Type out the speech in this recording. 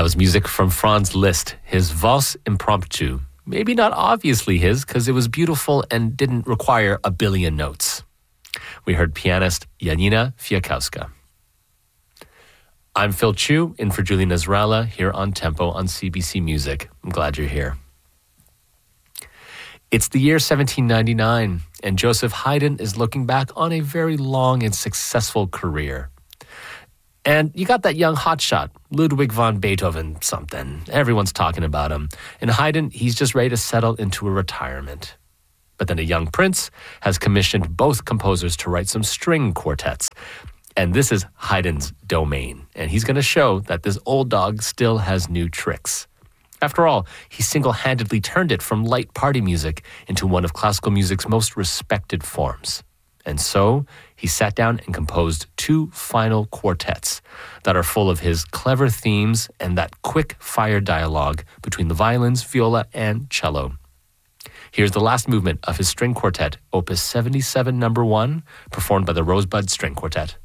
was music from Franz Liszt, his Valse Impromptu. Maybe not obviously his, because it was beautiful and didn't require a billion notes. We heard pianist Janina Fiakowska. I'm Phil Chu, in for Julie Nasrallah, here on Tempo on CBC Music. I'm glad you're here. It's the year 1799, and Joseph Haydn is looking back on a very long and successful career. And you got that young hotshot, Ludwig van Beethoven something. Everyone's talking about him. And Haydn, he's just ready to settle into a retirement. But then a young prince has commissioned both composers to write some string quartets. And this is Haydn's domain. And he's going to show that this old dog still has new tricks. After all, he single-handedly turned it from light party music into one of classical music's most respected forms. And so he sat down and composed two final quartets that are full of his clever themes and that quick-fire dialogue between the violins, viola, and cello. Here's the last movement of his string quartet, Opus 77, number 1, performed by the Rosebud String Quartet.